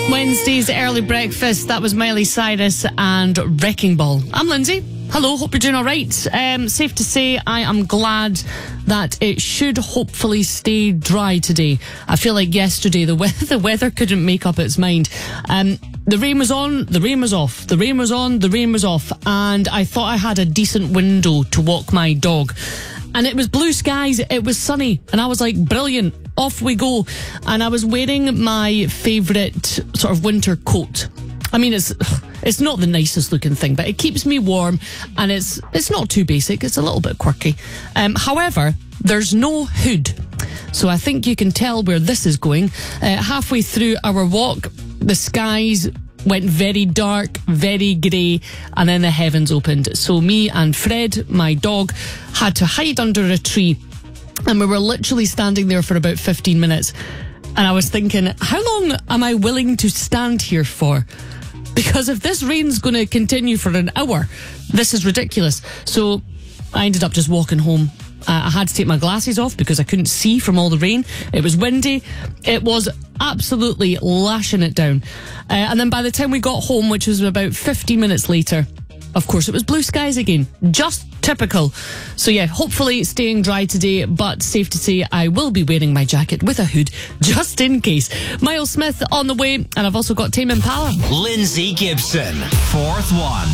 Wednesday's early breakfast. That was Miley Cyrus and Wrecking Ball. I'm Lindsay. Hello, hope you're doing all right. Safe to say, I am glad that it should hopefully stay dry today. I feel like yesterday the weather couldn't make up its mind. The rain was on, the rain was off. The rain was on, the rain was off. And I thought I had a decent window to walk my dog. And it was blue skies, it was sunny. And I was like, brilliant, off we go. And I was wearing my favourite sort of winter coat. I mean, it's not the nicest looking thing, but it keeps me warm, and it's not too basic. It's a little bit quirky. However, there's no hood, so I think you can tell where this is going. Halfway through our walk, the skies went very dark, very grey, and then the heavens opened. So me and Fred, my dog, had to hide under a tree, and we were literally standing there for about 15 minutes. And I was thinking, how long am I willing to stand here for? Because if this rain's going to continue for an hour, this is ridiculous. So I ended up just walking home. I had to take my glasses off because I couldn't see from all the rain. It was windy. It was absolutely lashing it down. And then by the time we got home, which was about 50 minutes later, of course, it was blue skies again. Just typical. So yeah, hopefully staying dry today, but safe to say I will be wearing my jacket with a hood just in case. Miles Smith on the way, and I've also got Tame Impala. Lindsay Gibson, fourth one.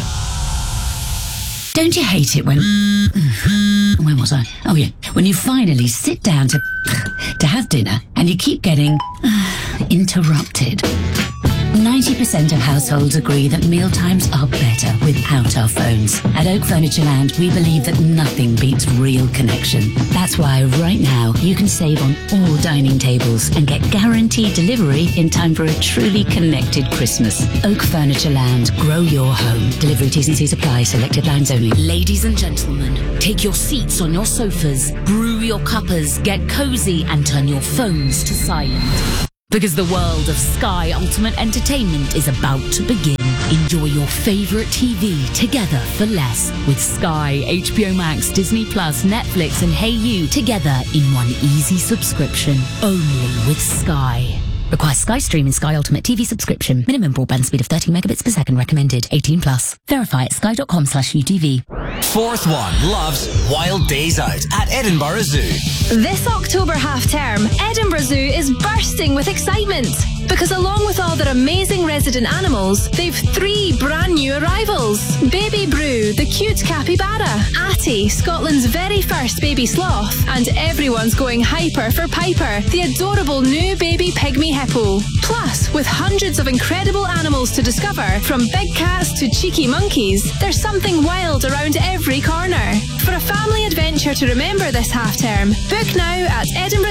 Don't you hate it when... Where was I? Oh yeah, when you finally sit down to have dinner and you keep getting interrupted. 90% of households agree that mealtimes are better without our phones. At Oak Furniture Land, we believe that nothing beats real connection. That's why right now you can save on all dining tables and get guaranteed delivery in time for a truly connected Christmas. Oak Furniture Land, grow your home. Delivery T&Cs apply, selected lines only. Ladies and gentlemen, take your seats on your sofas, brew your cuppers, get cozy and turn your phones to silent. Because the world of Sky Ultimate Entertainment is about to begin. Enjoy your favourite TV together for less with Sky, HBO Max, Disney Plus, Netflix and Hey You together in one easy subscription. Only with Sky. Requires Sky Stream and Sky Ultimate TV subscription. Minimum broadband speed of 30 megabits per second recommended. 18 plus. Verify at sky.com/UTV. Fourth one loves Wild Days Out at Edinburgh Zoo. This October half term, Edinburgh Zoo is bursting with excitement because along with all their amazing resident animals, they've 3 brand new arrivals. Baby Brew, the cute capybara, Atty, Scotland's very first baby sloth, and everyone's going hyper for Piper, the adorable new baby pygmy hippo. Plus, with hundreds of incredible animals to discover, from big cats to cheeky monkeys, there's something wild around every corner. For a family adventure to remember this half term, book now at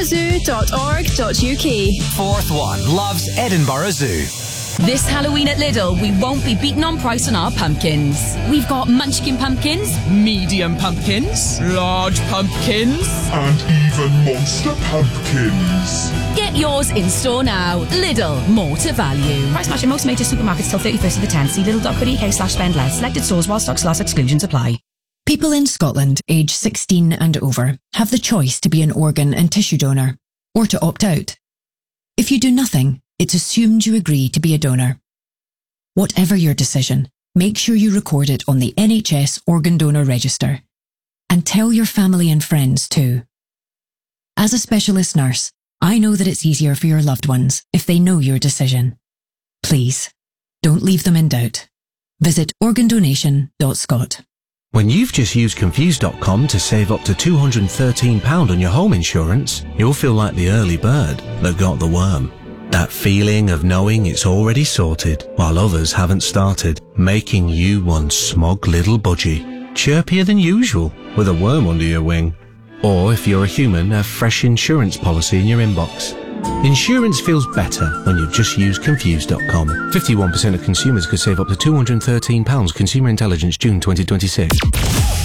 edinburghzoo.org.uk. Fourth one loves Edinburgh Zoo. This Halloween at Lidl, we won't be beaten on price on our pumpkins. We've got munchkin pumpkins, medium pumpkins, large pumpkins, and even monster pumpkins. Get yours in store now. Lidl, more to value. Price match in most major supermarkets till 31st of the 10th. See lidl.co.uk/spend less. Selected stores while stocks last. Exclusions apply. People in Scotland aged 16 and over have the choice to be an organ and tissue donor, or to opt out. If you do nothing, it's assumed you agree to be a donor. Whatever your decision, make sure you record it on the NHS Organ Donor Register. And tell your family and friends too. As a specialist nurse, I know that it's easier for your loved ones if they know your decision. Please, don't leave them in doubt. Visit organdonation.scot. When you've just used Confused.com to save up to £213 on your home insurance, you'll feel like the early bird that got the worm. That feeling of knowing it's already sorted while others haven't started, making you one smug little budgie, chirpier than usual with a worm under your wing. Or if you're a human, a fresh insurance policy in your inbox. Insurance feels better when you've just used Confused.com. 51% of consumers could save up to £213. Consumer Intelligence, June 2026.